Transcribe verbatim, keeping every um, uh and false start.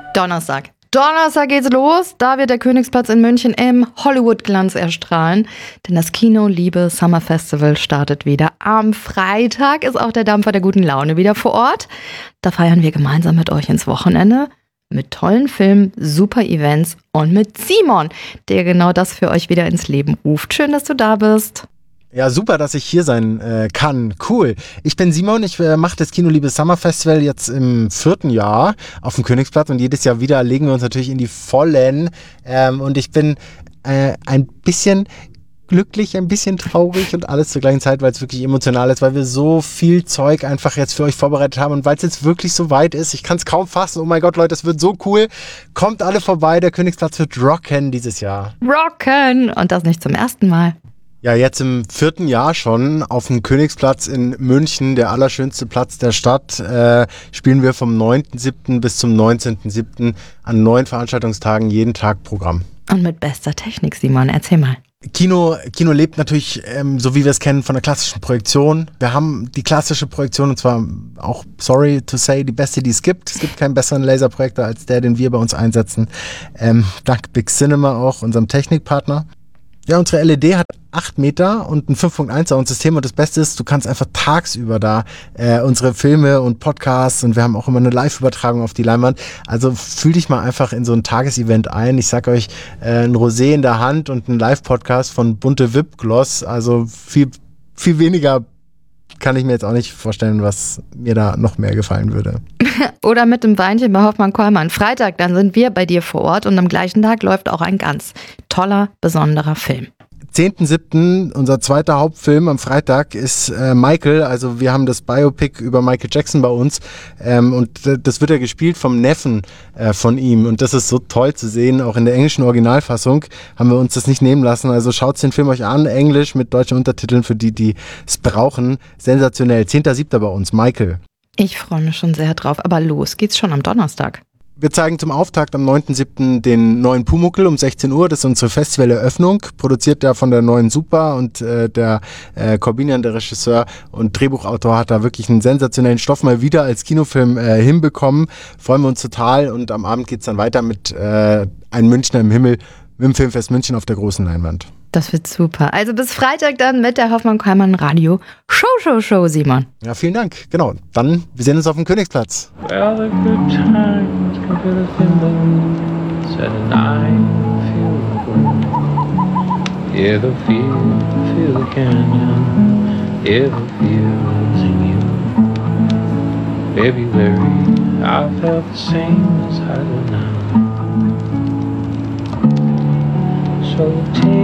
Donnerstag. Donnerstag geht's los. Da wird der Königsplatz in München im Hollywood-Glanz erstrahlen. Denn das Kino Liebe Summer Festival startet wieder. Am Freitag ist auch der Dampfer der guten Laune wieder vor Ort. Da feiern wir gemeinsam mit euch ins Wochenende. Mit tollen Filmen, super Events und mit Simon, der genau das für euch wieder ins Leben ruft. Schön, dass du da bist. Ja, super, dass ich hier sein äh, kann. Cool. Ich bin Simon, ich äh, mache das Kino Liebe Summer Festival jetzt im vierten Jahr auf dem Königsplatz und jedes Jahr wieder legen wir uns natürlich in die Vollen. Ähm, und ich bin äh, ein bisschen glücklich, ein bisschen traurig und alles zur gleichen Zeit, weil es wirklich emotional ist, weil wir so viel Zeug einfach jetzt für euch vorbereitet haben und weil es jetzt wirklich so weit ist. Ich kann es kaum fassen. Oh mein Gott, Leute, das wird so cool. Kommt alle vorbei, der Königsplatz wird rocken dieses Jahr. Rocken! Und das nicht zum ersten Mal. Ja, jetzt im vierten Jahr schon auf dem Königsplatz in München, der allerschönste Platz der Stadt, äh, spielen wir vom neunten siebten bis zum neunzehnten siebten an neun Veranstaltungstagen jeden Tag Programm. Und mit bester Technik, Simon, erzähl mal. Kino, Kino lebt natürlich, ähm, so wie wir es kennen, von der klassischen Projektion. Wir haben die klassische Projektion und zwar auch, sorry to say, die beste, die es gibt. Es gibt keinen besseren Laserprojektor als der, den wir bei uns einsetzen. Ähm, dank Big Cinema auch, unserem Technikpartner. Ja, unsere L E D hat acht Meter und ein fünf Punkt eins Soundsystem und das Beste ist, du kannst einfach tagsüber da äh, unsere Filme und Podcasts und wir haben auch immer eine Live-Übertragung auf die Leinwand. Also fühl dich mal einfach in so ein Tagesevent ein. Ich sag euch, äh, ein Rosé in der Hand und ein Live-Podcast von Bunte Wipgloss, also viel, viel weniger kann ich mir jetzt auch nicht vorstellen, was mir da noch mehr gefallen würde. Oder mit dem Weinchen bei Hoffmann-Kollmann. Freitag, dann sind wir bei dir vor Ort und am gleichen Tag läuft auch ein ganz toller, besonderer Film. zehnten siebten unser zweiter Hauptfilm am Freitag ist äh, Michael, also wir haben das Biopic über Michael Jackson bei uns ähm, und äh, das wird ja gespielt vom Neffen äh, von ihm und das ist so toll zu sehen, auch in der englischen Originalfassung haben wir uns das nicht nehmen lassen, also schaut den Film euch an, Englisch mit deutschen Untertiteln für die, die es brauchen, sensationell, zehnten siebten bei uns, Michael. Ich freue mich schon sehr drauf, aber los geht's schon am Donnerstag. Wir zeigen zum Auftakt am neunten siebten den neuen Pumuckl um sechzehn Uhr. Das ist unsere Festivaleröffnung, produziert ja von der neuen Super und äh, der äh, Corbinian, der Regisseur und Drehbuchautor, hat da wirklich einen sensationellen Stoff mal wieder als Kinofilm äh, hinbekommen. Freuen wir uns total und am Abend geht's dann weiter mit äh, Ein Münchner im Himmel mit dem Filmfest München auf der großen Leinwand. Das wird super. Also bis Freitag dann mit der Hoffmann-Kollmann Radio Show, Show, Show, Simon. Ja, vielen Dank. Genau. Dann, wir sehen uns auf dem Königsplatz. Well, the good times come to the thimble, said and I feel good. Yeah, the feel, feel the canyon, yeah, the feel's in you. February, I felt the same as I do now. So take